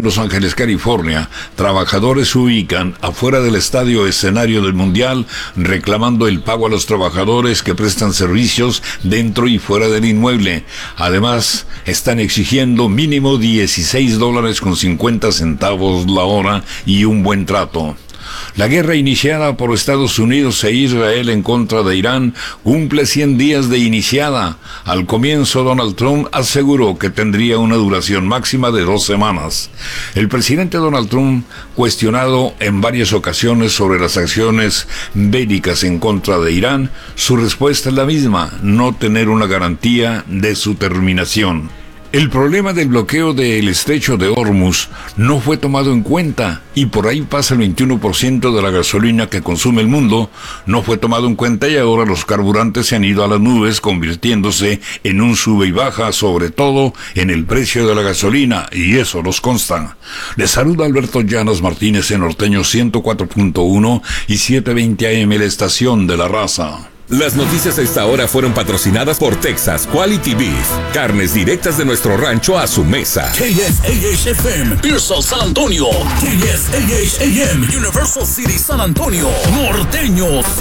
Los Ángeles, California, trabajadores se ubican afuera del estadio escenario del Mundial reclamando el pago a los trabajadores que prestan servicios dentro y fuera del inmueble. Además, están exigiendo mínimo $16.50 la hora y un buen trato. La guerra iniciada por Estados Unidos e Israel en contra de Irán cumple 100 días de iniciada. Al comienzo, Donald Trump aseguró que tendría una duración máxima de 2 semanas. El presidente Donald Trump, cuestionado en varias ocasiones sobre las acciones bélicas en contra de Irán, su respuesta es la misma: no tener una garantía de su terminación. El problema del bloqueo del estrecho de Hormuz no fue tomado en cuenta, y por ahí pasa el 21% de la gasolina que consume el mundo. No fue tomado en cuenta y ahora los carburantes se han ido a las nubes, convirtiéndose en un sube y baja, sobre todo en el precio de la gasolina, y eso nos consta. Les saluda Alberto Llanos Martínez en Norteño 104.1 y 720 AM, la estación de la raza. Las noticias a esta hora fueron patrocinadas por Texas Quality Beef. Carnes directas de nuestro rancho a su mesa. KSAH-FM, Pearsall, San Antonio. KSAH-AM, Universal City, San Antonio. Norteños.